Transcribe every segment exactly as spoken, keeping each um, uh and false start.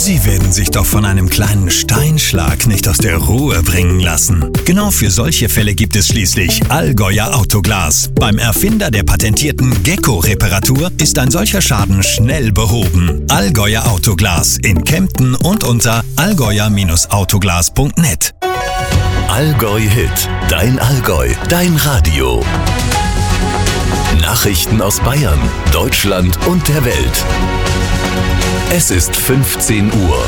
Sie werden sich doch von einem kleinen Steinschlag nicht aus der Ruhe bringen lassen. Genau für solche Fälle gibt es schließlich Allgäuer Autoglas. Beim Erfinder der patentierten Gecko-Reparatur ist ein solcher Schaden schnell behoben. Allgäuer Autoglas in Kempten und unter allgäuer Autoglas punkt net. Allgäu Hit, dein Allgäu, dein Radio. Nachrichten aus Bayern, Deutschland und der Welt. Es ist fünfzehn Uhr.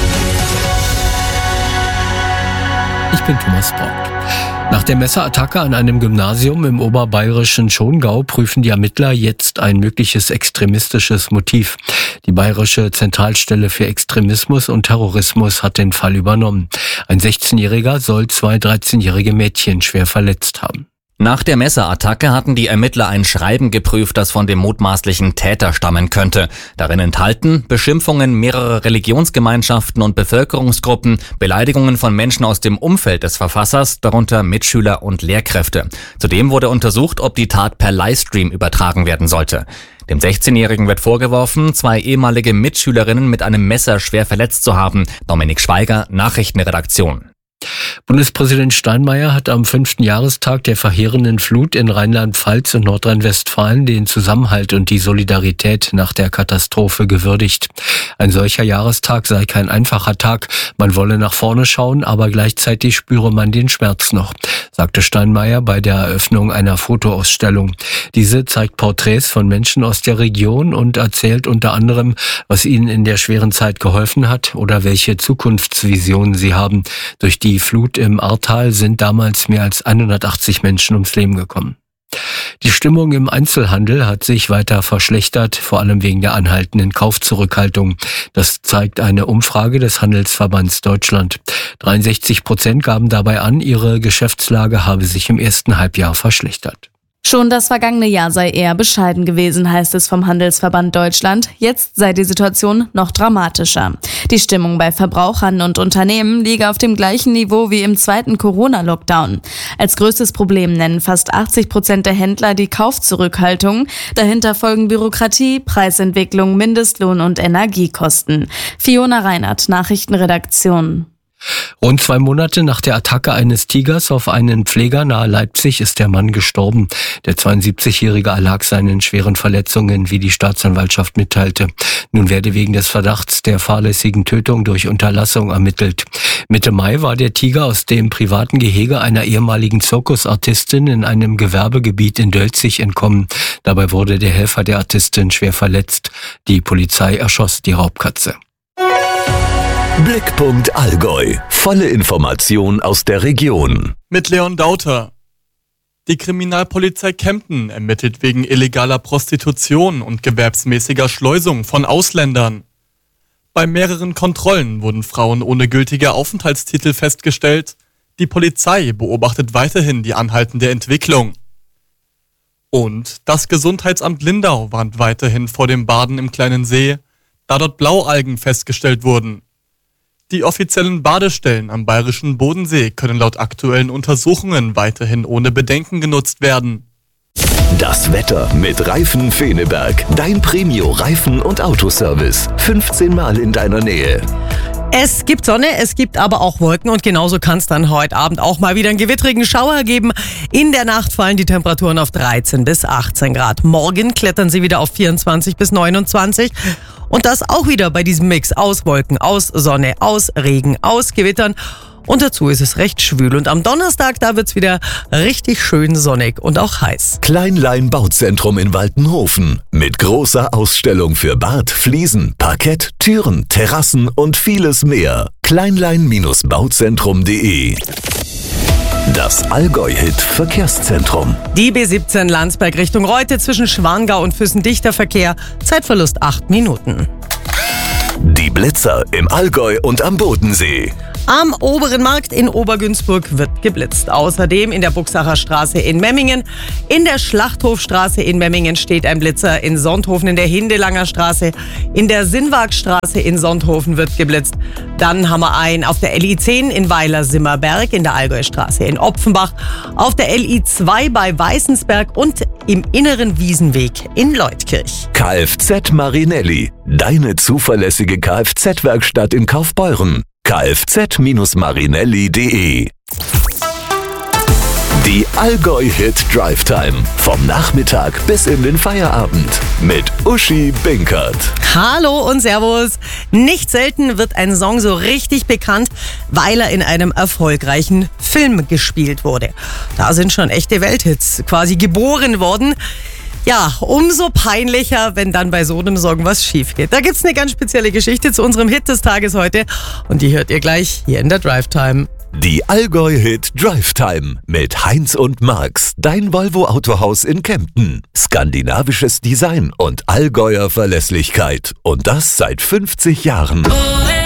Ich bin Thomas Braun. Nach der Messerattacke an einem Gymnasium im oberbayerischen Schongau prüfen die Ermittler jetzt ein mögliches extremistisches Motiv. Die Bayerische Zentralstelle für Extremismus und Terrorismus hat den Fall übernommen. Ein sechzehnjähriger soll zwei dreizehnjährige Mädchen schwer verletzt haben. Nach der Messerattacke hatten die Ermittler ein Schreiben geprüft, das von dem mutmaßlichen Täter stammen könnte. Darin enthalten Beschimpfungen mehrerer Religionsgemeinschaften und Bevölkerungsgruppen, Beleidigungen von Menschen aus dem Umfeld des Verfassers, darunter Mitschüler und Lehrkräfte. Zudem wurde untersucht, ob die Tat per Livestream übertragen werden sollte. Dem sechzehnjährigen wird vorgeworfen, zwei ehemalige Mitschülerinnen mit einem Messer schwer verletzt zu haben. Dominik Schweiger, Nachrichtenredaktion. Bundespräsident Steinmeier hat am fünften Jahrestag der verheerenden Flut in Rheinland-Pfalz und Nordrhein-Westfalen den Zusammenhalt und die Solidarität nach der Katastrophe gewürdigt. Ein solcher Jahrestag sei kein einfacher Tag. Man wolle nach vorne schauen, aber gleichzeitig spüre man den Schmerz noch, sagte Steinmeier bei der Eröffnung einer Fotoausstellung. Diese zeigt Porträts von Menschen aus der Region und erzählt unter anderem, was ihnen in der schweren Zeit geholfen hat oder welche Zukunftsvisionen sie haben. Durch die Flut im Ahrtal sind damals mehr als hundertachtzig Menschen ums Leben gekommen. Die Stimmung im Einzelhandel hat sich weiter verschlechtert, vor allem wegen der anhaltenden Kaufzurückhaltung. Das zeigt eine Umfrage des Handelsverbands Deutschland. dreiundsechzig Prozent gaben dabei an, ihre Geschäftslage habe sich im ersten Halbjahr verschlechtert. Schon das vergangene Jahr sei eher bescheiden gewesen, heißt es vom Handelsverband Deutschland. Jetzt sei die Situation noch dramatischer. Die Stimmung bei Verbrauchern und Unternehmen liege auf dem gleichen Niveau wie im zweiten Corona-Lockdown. Als größtes Problem nennen fast achtzig Prozent der Händler die Kaufzurückhaltung. Dahinter folgen Bürokratie, Preisentwicklung, Mindestlohn und Energiekosten. Fiona Reinert, Nachrichtenredaktion. Rund zwei Monate nach der Attacke eines Tigers auf einen Pfleger nahe Leipzig ist der Mann gestorben. Der zweiundsiebzigjährige erlag seinen schweren Verletzungen, wie die Staatsanwaltschaft mitteilte. Nun werde wegen des Verdachts der fahrlässigen Tötung durch Unterlassung ermittelt. Mitte Mai war der Tiger aus dem privaten Gehege einer ehemaligen Zirkusartistin in einem Gewerbegebiet in Dölzig entkommen. Dabei wurde der Helfer der Artistin schwer verletzt. Die Polizei erschoss die Raubkatze. Blickpunkt Allgäu. Volle Information aus der Region. Mit Leon Dauter. Die Kriminalpolizei Kempten ermittelt wegen illegaler Prostitution und gewerbsmäßiger Schleusung von Ausländern. Bei mehreren Kontrollen wurden Frauen ohne gültige Aufenthaltstitel festgestellt. Die Polizei beobachtet weiterhin die anhaltende Entwicklung. Und das Gesundheitsamt Lindau warnt weiterhin vor dem Baden im kleinen See, da dort Blaualgen festgestellt wurden. Die offiziellen Badestellen am bayerischen Bodensee können laut aktuellen Untersuchungen weiterhin ohne Bedenken genutzt werden. Das Wetter mit Reifen Feneberg. Dein Premio-Reifen- und Autoservice. fünfzehn Mal in deiner Nähe. Es gibt Sonne, es gibt aber auch Wolken und genauso kann es dann heute Abend auch mal wieder einen gewittrigen Schauer geben. In der Nacht fallen die Temperaturen auf dreizehn bis achtzehn Grad. Morgen klettern sie wieder auf vierundzwanzig bis neunundzwanzig. Und das auch wieder bei diesem Mix aus Wolken, aus Sonne, aus Regen, aus Gewittern. Und dazu ist es recht schwül. Und am Donnerstag, da wird's wieder richtig schön sonnig und auch heiß. Kleinlein Bauzentrum in Waltenhofen. Mit großer Ausstellung für Bad, Fliesen, Parkett, Türen, Terrassen und vieles mehr. kleinlein Bauzentrum punkt de. Das Allgäu-Hit Verkehrszentrum. Die B siebzehn Landsberg Richtung Reute zwischen Schwangau und Füssen dichter Verkehr. Zeitverlust acht Minuten. Die Blitzer im Allgäu und am Bodensee. Am Oberen Markt in Obergünzburg wird geblitzt. Außerdem in der Buchsacher Straße in Memmingen. In der Schlachthofstraße in Memmingen steht ein Blitzer. In Sonthofen in der Hindelanger Straße. In der Sinnwagstraße in Sonthofen wird geblitzt. Dann haben wir einen auf der L I zehn in Weiler-Simmerberg, in der Allgäustraße in Opfenbach. Auf der L I zwei bei Weißensberg und im inneren Wiesenweg in Leutkirch. Kfz Marinelli, deine zuverlässige Kfz-Werkstatt in Kaufbeuren. kfz Marinelli punkt de. Die Allgäu-Hit Drive Time. Vom Nachmittag bis in den Feierabend. Mit Uschi Binkert. Hallo und Servus. Nicht selten wird ein Song so richtig bekannt, weil er in einem erfolgreichen Film gespielt wurde. Da sind schon echte Welthits quasi geboren worden. Ja, umso peinlicher, wenn dann bei so einem Song was schief geht. Da gibt's eine ganz spezielle Geschichte zu unserem Hit des Tages heute und die hört ihr gleich hier in der Drive Time. Die Allgäu-Hit Drive Time mit Heinz und Max, dein Volvo-Autohaus in Kempten. Skandinavisches Design und Allgäuer Verlässlichkeit. Und das seit fünfzig Jahren.